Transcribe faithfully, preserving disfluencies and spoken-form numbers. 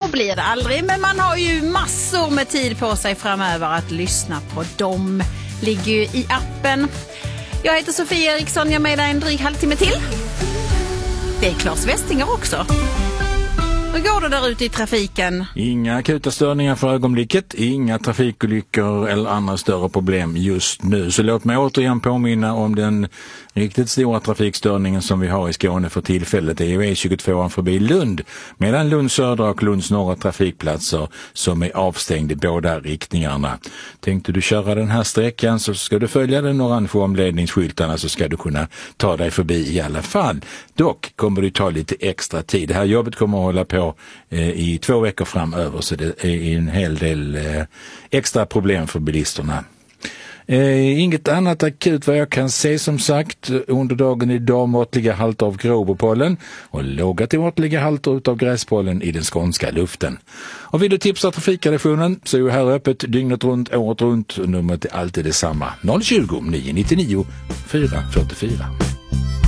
blir det aldrig, men man har ju massor med tid på sig framöver att lyssna på dem. Ligger ju i appen. Jag heter Sofia Eriksson, jag är med dig en dryg halvtimme till. Det är Claes Westinger också. Hur går det där ute i trafiken? Inga akuta störningar för ögonblicket, inga trafikolyckor eller andra större problem just nu. Så låt mig återigen påminna om den riktigt stora trafikstörningen som vi har i Skåne för tillfället. Det är ju E tjugotvå förbi Lund, medan Lunds södra och Lunds norra trafikplatser som är avstängda i båda riktningarna. Tänkte du köra den här sträckan så ska du följa den orange omledningsskyltarna, så ska du kunna ta dig förbi i alla fall. Dock kommer det ta lite extra tid. Det här jobbet kommer att hålla på eh, i två veckor framöver, så det är en hel del eh, extra problem för bilisterna. Eh, inget annat akut vad jag kan se, som sagt. Under dagen idag måttliga halter av gråbopollen och låga till måttliga halter utav gräspollen i den skånska luften. Och vill du tipsa trafikredaktionen så är ju här öppet dygnet runt, året runt. Numret är alltid detsamma. noll tjugo, nio nio nio, fyra fyra fyra.